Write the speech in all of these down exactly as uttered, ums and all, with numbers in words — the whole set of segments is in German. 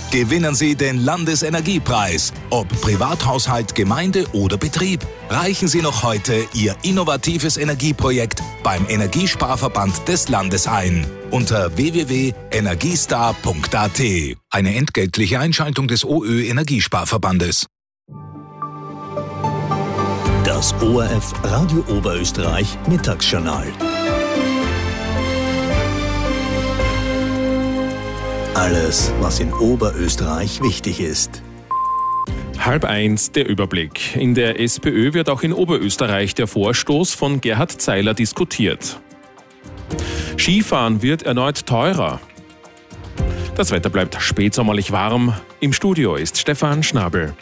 Gewinnen Sie den Landesenergiepreis. Ob Privathaushalt, Gemeinde oder Betrieb. Reichen Sie noch heute Ihr innovatives Energieprojekt beim Energiesparverband des Landes ein. Unter w w w punkt energiestar punkt a t. Eine entgeltliche Einschaltung des OÖ-Energiesparverbandes. Das O R F Radio Oberösterreich Mittagsjournal. Alles, was in Oberösterreich wichtig ist. Halb eins, der Überblick. In der SPÖ wird auch in Oberösterreich der Vorstoß von Gerhard Zeiler diskutiert. Skifahren wird erneut teurer. Das Wetter bleibt spätsommerlich warm. Im Studio ist Stefan Schnabel.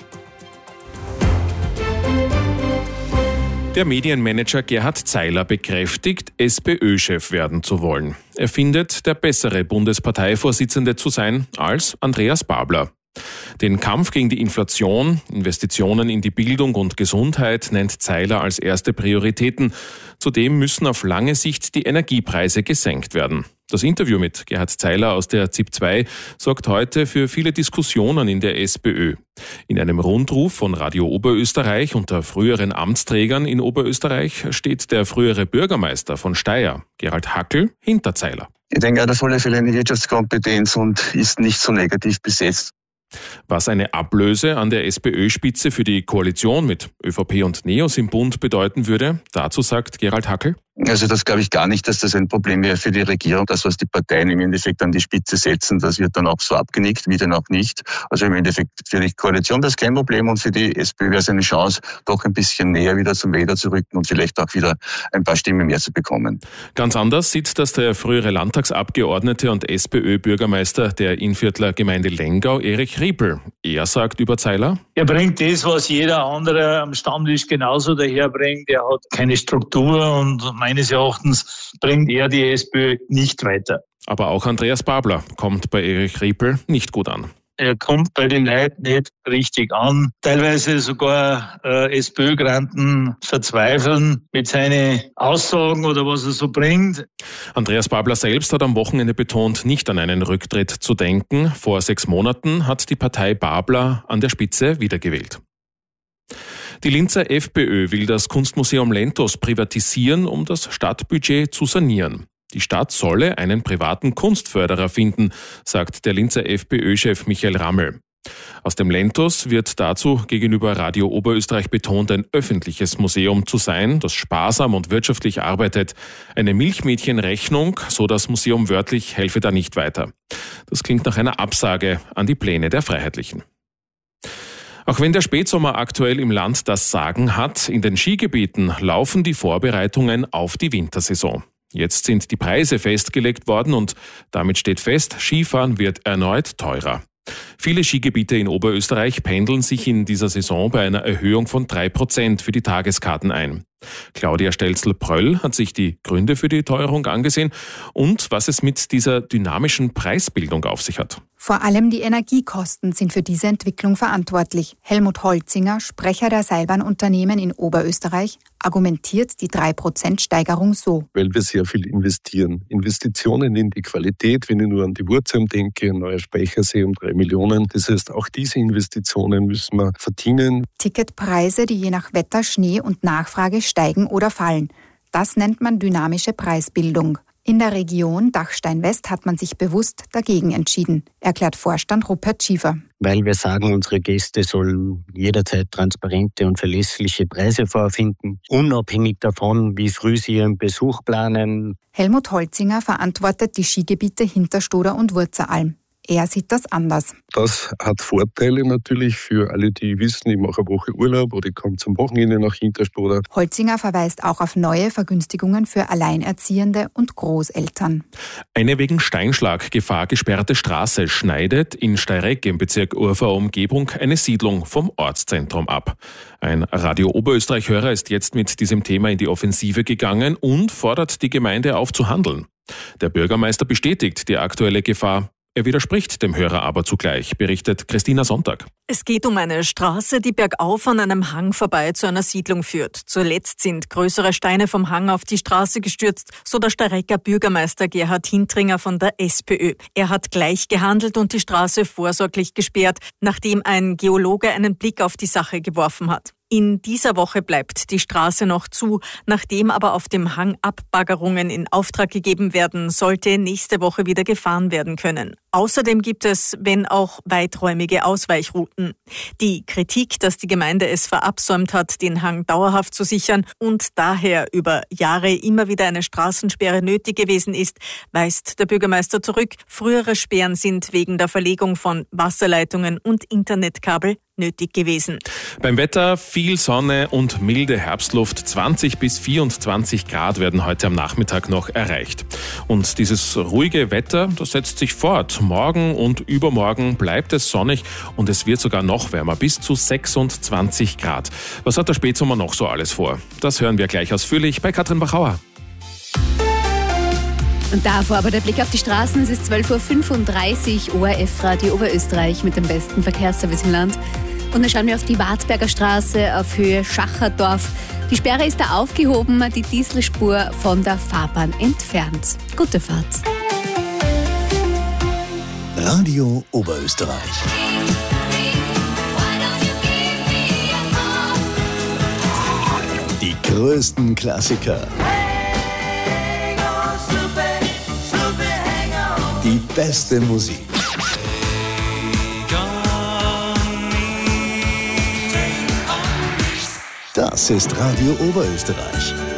Der Medienmanager Gerhard Zeiler bekräftigt, SPÖ-Chef werden zu wollen. Er findet, der bessere Bundesparteivorsitzende zu sein als Andreas Babler. Den Kampf gegen die Inflation, Investitionen in die Bildung und Gesundheit nennt Zeiler als erste Prioritäten. Zudem müssen auf lange Sicht die Energiepreise gesenkt werden. Das Interview mit Gerhard Zeiler aus der Z I P zwei sorgt heute für viele Diskussionen in der SPÖ. In einem Rundruf von Radio Oberösterreich unter früheren Amtsträgern in Oberösterreich steht der frühere Bürgermeister von Steyr, Gerald Hackl, hinter Zeiler. Ich denke, er hat auf alle Fälle eine Wirtschaftskompetenz und ist nicht so negativ besetzt. Was eine Ablöse an der SPÖ-Spitze für die Koalition mit ÖVP und NEOS im Bund bedeuten würde, dazu sagt Gerald Hackl. Also das glaube ich gar nicht, dass das ein Problem wäre für die Regierung. Das, was die Parteien im Endeffekt an die Spitze setzen, das wird dann auch so abgenickt, wie dann auch nicht. Also im Endeffekt für die Koalition wäre es kein Problem und für die SPÖ wäre es eine Chance, doch ein bisschen näher wieder zum Wähler zu rücken und vielleicht auch wieder ein paar Stimmen mehr zu bekommen. Ganz anders sieht das der frühere Landtagsabgeordnete und SPÖ-Bürgermeister der Innviertler Gemeinde Lengau, Erich Riepel. Er sagt über Zeiler: Er bringt das, was jeder andere am Stammtisch genauso daherbringt. Er hat keine Struktur und meines Erachtens bringt er die SPÖ nicht weiter. Aber auch Andreas Babler kommt bei Erich Riepel nicht gut an. Er kommt bei den Leuten nicht richtig an. Teilweise sogar äh, SPÖ-Granten verzweifeln mit seinen Aussagen oder was er so bringt. Andreas Babler selbst hat am Wochenende betont, nicht an einen Rücktritt zu denken. Vor sechs Monaten hat die Partei Babler an der Spitze wiedergewählt. Die Linzer FPÖ will das Kunstmuseum Lentos privatisieren, um das Stadtbudget zu sanieren. Die Stadt solle einen privaten Kunstförderer finden, sagt der Linzer FPÖ-Chef Michael Rammel. Aus dem Lentos wird dazu gegenüber Radio Oberösterreich betont, ein öffentliches Museum zu sein, das sparsam und wirtschaftlich arbeitet. Eine Milchmädchenrechnung, so das Museum wörtlich, helfe da nicht weiter. Das klingt nach einer Absage an die Pläne der Freiheitlichen. Auch wenn der Spätsommer aktuell im Land das Sagen hat, in den Skigebieten laufen die Vorbereitungen auf die Wintersaison. Jetzt sind die Preise festgelegt worden und damit steht fest, Skifahren wird erneut teurer. Viele Skigebiete in Oberösterreich pendeln sich in dieser Saison bei einer Erhöhung von drei Prozent für die Tageskarten ein. Claudia Stelzl-Pröll hat sich die Gründe für die Teuerung angesehen und was es mit dieser dynamischen Preisbildung auf sich hat. Vor allem die Energiekosten sind für diese Entwicklung verantwortlich. Helmut Holzinger, Sprecher der Seilbahnunternehmen in Oberösterreich, argumentiert die drei Prozent Steigerung so. Weil wir sehr viel investieren. Investitionen in die Qualität, wenn ich nur an die Wurzheim denke, ein neuer Speichersee um drei Millionen. Das heißt, auch diese Investitionen müssen wir verdienen. Ticketpreise, die je nach Wetter, Schnee und Nachfrage steigen oder fallen. Das nennt man dynamische Preisbildung. In der Region Dachstein-West hat man sich bewusst dagegen entschieden, erklärt Vorstand Rupert Schiefer. Weil wir sagen, unsere Gäste sollen jederzeit transparente und verlässliche Preise vorfinden, unabhängig davon, wie früh sie ihren Besuch planen. Helmut Holzinger verantwortet die Skigebiete Hinterstoder und Wurzeralm. Er sieht das anders. Das hat Vorteile natürlich für alle, die wissen, ich mache eine Woche Urlaub oder ich komme zum Wochenende nach Hinterstoder. Holzinger verweist auch auf neue Vergünstigungen für Alleinerziehende und Großeltern. Eine wegen Steinschlaggefahr gesperrte Straße schneidet in Steyregg im Bezirk Urfahr Umgebung eine Siedlung vom Ortszentrum ab. Ein Radio Oberösterreich-Hörer ist jetzt mit diesem Thema in die Offensive gegangen und fordert die Gemeinde auf zu handeln. Der Bürgermeister bestätigt die aktuelle Gefahr. Er widerspricht dem Hörer aber zugleich, berichtet Christina Sonntag. Es geht um eine Straße, die bergauf an einem Hang vorbei zu einer Siedlung führt. Zuletzt sind größere Steine vom Hang auf die Straße gestürzt, so der Starecker Bürgermeister Gerhard Hintringer von der SPÖ. Er hat gleich gehandelt und die Straße vorsorglich gesperrt, nachdem ein Geologe einen Blick auf die Sache geworfen hat. In dieser Woche bleibt die Straße noch zu. Nachdem aber auf dem Hang Abbaggerungen in Auftrag gegeben werden, sollte nächste Woche wieder gefahren werden können. Außerdem gibt es, wenn auch weiträumige Ausweichrouten. Die Kritik, dass die Gemeinde es verabsäumt hat, den Hang dauerhaft zu sichern und daher über Jahre immer wieder eine Straßensperre nötig gewesen ist, weist der Bürgermeister zurück. Frühere Sperren sind wegen der Verlegung von Wasserleitungen und Internetkabel nötig gewesen. Beim Wetter viel Sonne und milde Herbstluft. zwanzig bis vierundzwanzig Grad werden heute am Nachmittag noch erreicht. Und dieses ruhige Wetter, das setzt sich fort. Morgen und übermorgen bleibt es sonnig und es wird sogar noch wärmer, bis zu sechsundzwanzig Grad. Was hat der Spätsommer noch so alles vor? Das hören wir gleich ausführlich bei Katrin Bachauer. Und davor aber der Blick auf die Straßen. Es ist zwölf Uhr fünfunddreißig, O R F Radio Oberösterreich mit dem besten Verkehrsservice im Land. Und dann schauen wir auf die Wartberger Straße auf Höhe Schacherdorf. Die Sperre ist da aufgehoben, die Dieselspur von der Fahrbahn entfernt. Gute Fahrt. Radio Oberösterreich. Die größten Klassiker. Die beste Musik. Das ist Radio Oberösterreich.